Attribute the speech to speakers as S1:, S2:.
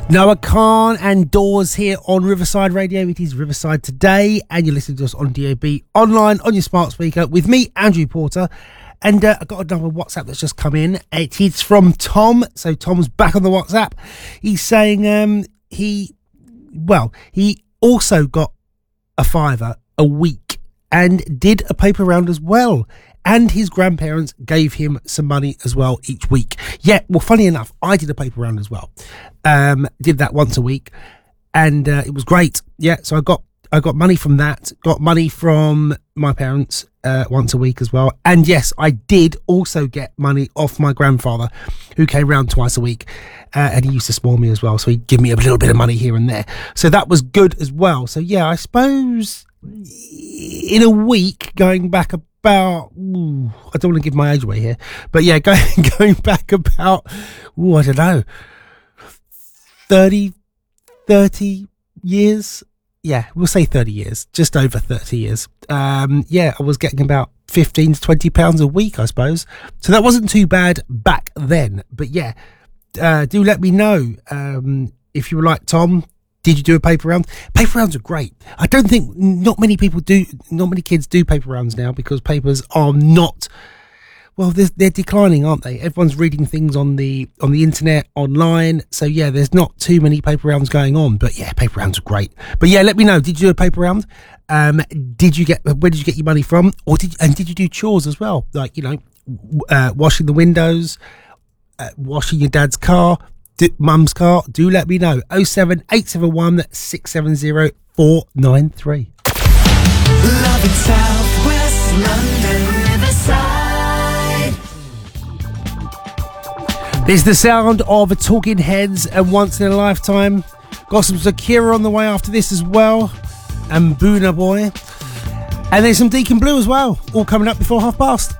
S1: Noah Khan and Doors here on Riverside Radio. It is Riverside Today, and you're listening to us on DAB, online, on your smart speaker, with me, Andrew Porter. And I got another WhatsApp that's just come in. It's from Tom. So Tom's back on the WhatsApp. He's saying he also got a £5 a week and did a paper round as well. And his grandparents gave him some money as well each week. Yeah, well, funny enough, I did a paper round as well. Did that once a week, and it was great. Yeah, so I got money from that. Got money from my parents once a week as well. And yes, I did also get money off my grandfather, who came round twice a week, and he used to spoil me as well. So he'd give me a little bit of money here and there. So that was good as well. So yeah, I suppose in a week, going back about, I don't want to give my age away here, but yeah, going back about, I don't know, 30 years. Yeah, we'll say 30 years, just over 30 years. Yeah, I was getting about £15 to £20 a week, I suppose. So that wasn't too bad back then. But yeah, do let me know if you were like Tom. Did you do a paper round? Paper rounds are great. I don't think not many kids do paper rounds now, because papers are not, well, they're declining, aren't they? Everyone's reading things on the internet, online. So yeah, there's not too many paper rounds going on. But yeah, paper rounds are great. But yeah, let me know. Did you do a paper round? Where did you get your money from? Or did you do chores as well? Like, washing the windows, washing your dad's car, mum's car? Do let me know. 07871 670 493.
S2: Love in South West London, Riverside.
S1: There's the sound of Talking Heads and Once in a Lifetime. Got some Zakira on the way after this as well, and Boona Boy. And there's some Deacon Blue as well, all coming up before past.